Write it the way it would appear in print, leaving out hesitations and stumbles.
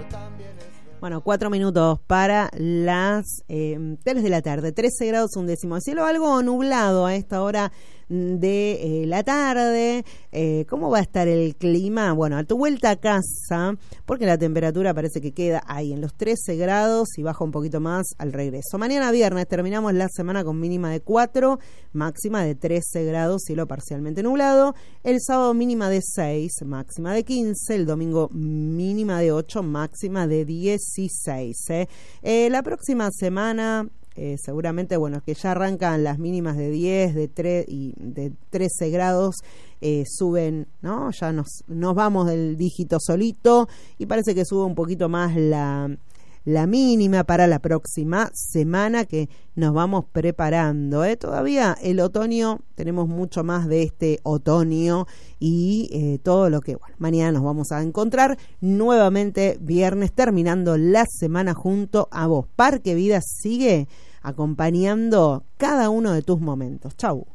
Bueno, 4 minutos para las 3 de la tarde, 13 grados 1 décimo. Cielo algo nublado a esta hora de la tarde. ¿Cómo va a estar el clima? Bueno, a tu vuelta a casa, porque la temperatura parece que queda ahí en los 13 grados y baja un poquito más al regreso. Mañana viernes terminamos la semana con mínima de 4, máxima de 13 grados, cielo parcialmente nublado. El sábado mínima de 6, máxima de 15. El domingo mínima de 8, máxima de 16. La próxima semana... seguramente, bueno, que ya arrancan las mínimas de 10, de 3 y de 13 grados, suben, ¿no? Ya nos vamos del dígito solito y parece que sube un poquito más la mínima para la próxima semana que nos vamos preparando. Todavía el otoño, tenemos mucho más de este otoño y todo lo que, bueno, mañana nos vamos a encontrar nuevamente viernes terminando la semana junto a vos. Parque Vida sigue acompañando cada uno de tus momentos. Chau.